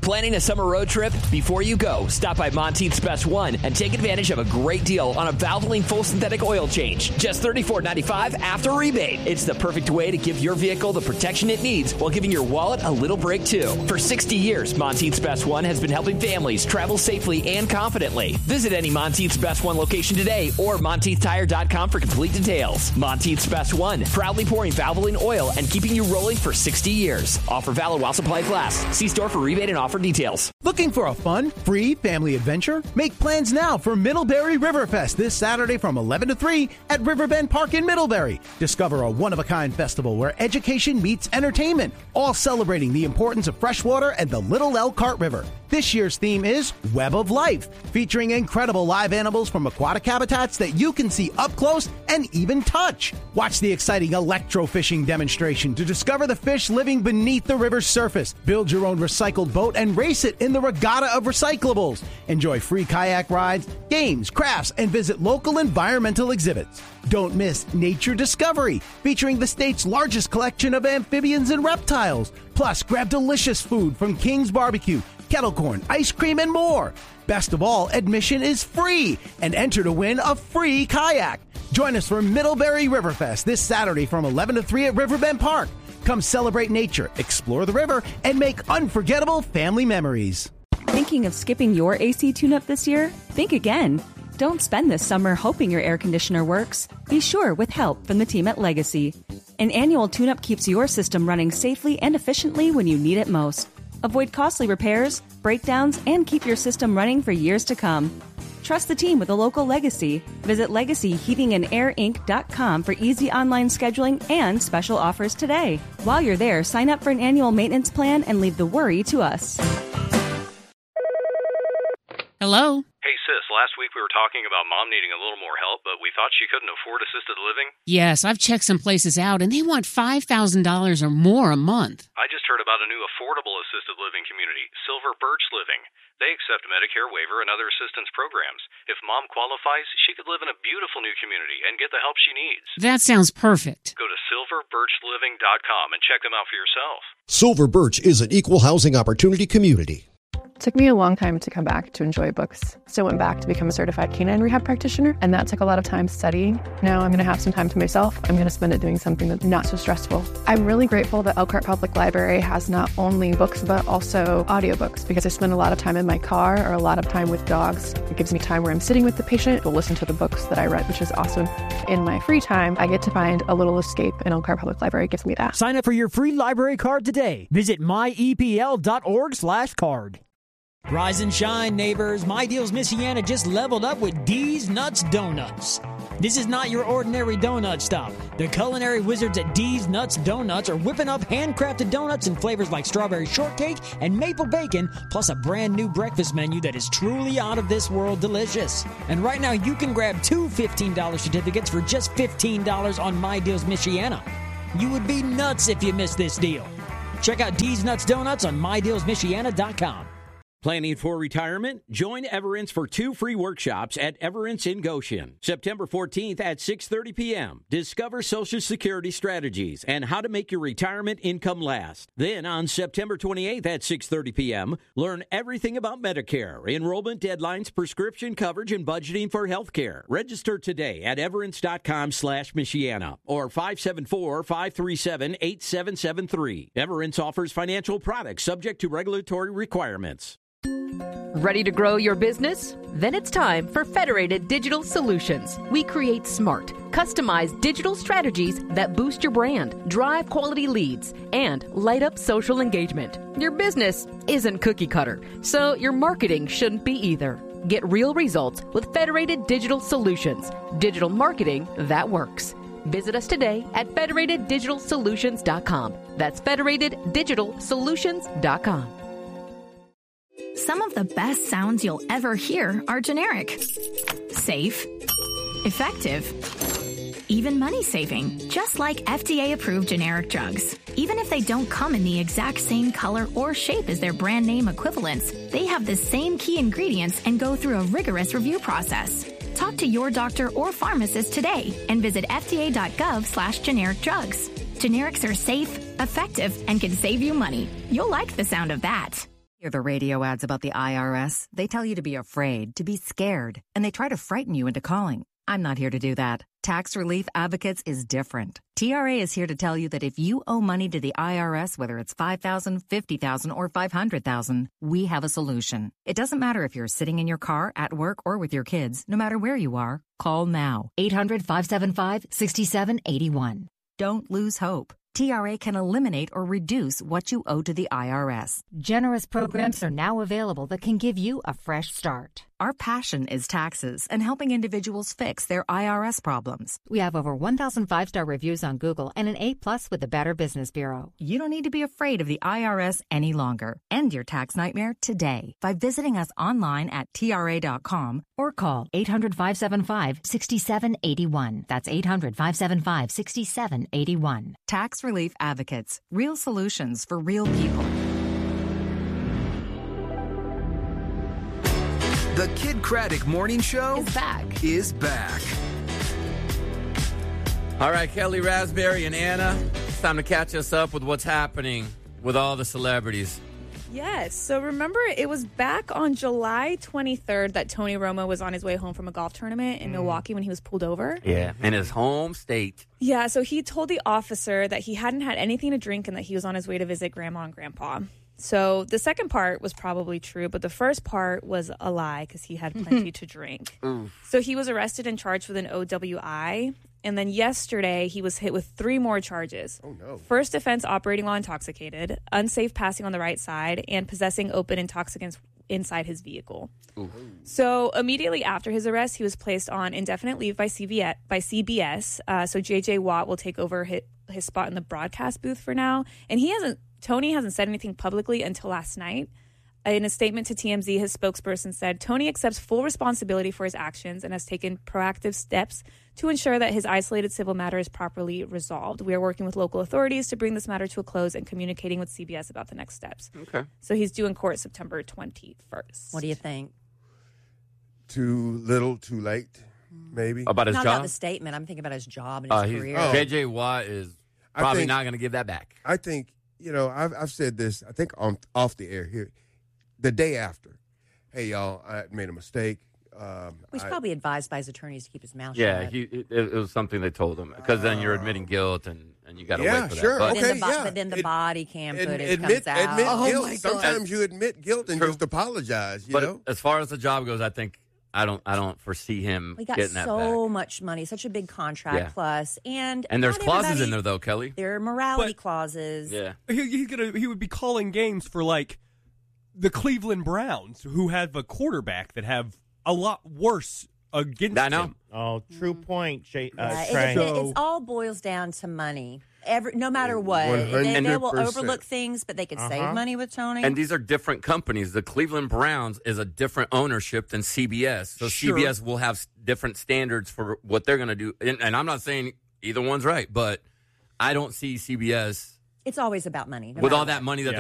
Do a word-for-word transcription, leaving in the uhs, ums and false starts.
Planning a summer road trip? Before you go, stop by Monteith's Best One and take advantage of a great deal on a Valvoline full synthetic oil change. Just thirty-four ninety-five after rebate. It's the perfect way to give your vehicle the protection it needs while giving your wallet a little break, too. For sixty years, Monteith's Best One has been helping families travel safely and confidently. Visit any Monteith's Best One location today or Monteith Tire dot com for complete details. Monteith's Best One, proudly pouring Valvoline oil and keeping you rolling for sixty years. Offer valid while supplies last. See store for rebate and offer details. Looking for a fun, free family adventure? Make plans now for Middlebury Riverfest this Saturday from eleven to three at Riverbend Park in Middlebury. Discover a one-of-a-kind festival where education meets entertainment, all celebrating the importance of freshwater and the Little Elkhart River. This year's theme is Web of Life, featuring incredible live animals from aquatic habitats that you can see up close and even touch. Watch the exciting electrofishing demonstration to discover the fish living beneath the river's surface. Build your own recycled boat and race it in the Regatta of Recyclables. Enjoy free kayak rides, games, crafts, and visit local environmental exhibits. Don't miss Nature Discovery, featuring the state's largest collection of amphibians and reptiles. Plus, grab delicious food from King's Barbecue, kettle corn, ice cream, and more. Best of all, admission is free, and enter to win a free kayak. Join us for Middlebury Riverfest this Saturday from eleven to three at Riverbend Park. Come celebrate nature, explore the river, and make unforgettable family memories. Thinking of skipping your A C tune-up this year? Think again. Don't spend this summer hoping your air conditioner works. Be sure with help from the team at Legacy. An annual tune-up keeps your system running safely and efficiently when you need it most. Avoid costly repairs, breakdowns, and keep your system running for years to come. Trust the team with a local Legacy. Visit legacy heating and air inc dot com for easy online scheduling and special offers today. While you're there, sign up for an annual maintenance plan and leave the worry to us. Hello? Hey, sis, last week we were talking about Mom needing a little more help, but we thought she couldn't afford assisted living. Yes, I've checked some places out, and they want five thousand dollars or more a month. I just heard about a new affordable assisted living community, Silver Birch Living. They accept Medicare waiver and other assistance programs. If Mom qualifies, she could live in a beautiful new community and get the help she needs. That sounds perfect. Go to silver birch living dot com and check them out for yourself. Silver Birch is an equal housing opportunity community. It took me a long time to come back to enjoy books. So I went back to become a certified canine rehab practitioner, and that took a lot of time studying. Now I'm going to have some time to myself. I'm going to spend it doing something that's not so stressful. I'm really grateful that Elkhart Public Library has not only books, but also audiobooks, because I spend a lot of time in my car or a lot of time with dogs. It gives me time where I'm sitting with the patient to listen to the books that I read, which is awesome. In my free time, I get to find a little escape, and Elkhart Public Library gives me that. Sign up for your free library card today. Visit my e p l dot org slash card. Rise and shine, neighbors. My Deals Michiana just leveled up with D's Nuts Donuts. This is not your ordinary donut stop. The culinary wizards at D's Nuts Donuts are whipping up handcrafted donuts in flavors like strawberry shortcake and maple bacon, plus a brand new breakfast menu that is truly out of this world delicious. And right now you can grab two fifteen dollars certificates for just fifteen dollars on My Deals Michiana. You would be nuts if you missed this deal. Check out D's Nuts Donuts on my deals michiana dot com. Planning for retirement? Join Everence for two free workshops at Everence in Goshen. September fourteenth at six thirty p.m. Discover Social Security strategies and how to make your retirement income last. Then on September twenty-eighth at six thirty p.m., learn everything about Medicare, enrollment deadlines, prescription coverage, and budgeting for health care. Register today at everence dot com slash Michiana or five seven four, five three seven, eight seven seven three. Everence offers financial products subject to regulatory requirements. Ready to grow your business? Then it's time for Federated Digital Solutions. We create smart, customized digital strategies that boost your brand, drive quality leads, and light up social engagement. Your business isn't cookie cutter, so your marketing shouldn't be either. Get real results with Federated Digital Solutions. Digital marketing that works. Visit us today at federated digital solutions dot com. That's federated digital solutions dot com. Some of the best sounds you'll ever hear are generic. Safe. Effective. Even money-saving, just like F D A-approved generic drugs. Even if they don't come in the exact same color or shape as their brand name equivalents, they have the same key ingredients and go through a rigorous review process. Talk to your doctor or pharmacist today and visit F D A dot gov slash generic drugs. Generics are safe, effective, and can save you money. You'll like the sound of that. Hear the radio ads about the I R S. They tell you to be afraid, to be scared, and they try to frighten you into calling. I'm not here to do that. Tax Relief Advocates is different. T R A is here to tell you that if you owe money to the I R S, whether it's five thousand dollars, fifty thousand dollars, or five hundred thousand dollars, we have a solution. It doesn't matter if you're sitting in your car, at work, or with your kids. No matter where you are, call now. eight hundred, five seven five, six seven eight one. Don't lose hope. T R A can eliminate or reduce what you owe to the I R S. Generous programs are now available that can give you a fresh start. Our passion is taxes and helping individuals fix their I R S problems. We have over one thousand five-star reviews on Google and an A plus with the Better Business Bureau. You don't need to be afraid of the I R S any longer. End your tax nightmare today by visiting us online at T R A dot com or call eight hundred, five seven five, six seven eight one. That's eight hundred, five seven five, six seven eight one. Tax Relief Advocates. Real solutions for real people. The Kid Craddock Morning Show is back. Is back. All right, Kelly Raspberry and Anna, it's time to catch us up with what's happening with all the celebrities. Yes. So remember, it was back on July twenty-third that Tony Romo was on his way home from a golf tournament in mm. Milwaukee when he was pulled over. Yeah, in his home state. Yeah, so he told the officer that he hadn't had anything to drink and that he was on his way to visit Grandma and Grandpa. So the second part was probably true, but the first part was a lie because he had plenty to drink. Oof. So he was arrested and charged with an O W I. And then yesterday, he was hit with three more charges. Oh, no. First offense, operating while intoxicated, unsafe passing on the right side, and possessing open intoxicants inside his vehicle. Ooh. So immediately after his arrest, he was placed on indefinite leave by C B S. By C B S. Uh, so J J Watt will take over his, his spot in the broadcast booth for now. And he hasn't, Tony hasn't said anything publicly until last night. In a statement to T M Z, his spokesperson said, Tony accepts full responsibility for his actions and has taken proactive steps to ensure that his isolated civil matter is properly resolved. We are working with local authorities to bring this matter to a close and communicating with C B S about the next steps. Okay. So he's due in court September twenty-first. What do you think? Too little, too late, maybe. About his not job? about the statement. I'm thinking about his job and his uh, career. Oh. J J Watt is probably think, not going to give that back. I think, you know, I've, I've said this, I think on off the air here. The day after, hey, y'all, I made a mistake. Um, He's I, probably advised by his attorneys to keep his mouth yeah, shut. Yeah, it, it was something they told him. Because then you're admitting guilt, and, and you got to yeah, wait for sure, that. But, okay, then the, yeah. but then the it, body cam footage admit, comes out. Admit oh guilt. my God. Sometimes you admit guilt and True. just apologize, you but know? as far as the job goes, I think I don't I don't foresee him We got getting that so back. much money, such a big contract Yeah. plus, and And there's not clauses everybody- in there, though, Kelly. There are morality But- clauses. Yeah. He, he's gonna. He would be calling games for like the Cleveland Browns, who have a quarterback that have a lot worse against I know. him. Oh, true point, Jay. Uh, Yeah, it, Trey. it, it, it all boils down to money. Every, no matter what, one they, hundred they will percent. overlook things, but they can Uh-huh. save money with Tony. And these are different companies. The Cleveland Browns is a different ownership than C B S. So Sure. C B S will have s- different standards for what they're going to do. And, and I'm not saying either one's right, but I don't see C B S it's always about money. no with matter all what. that money that Yeah.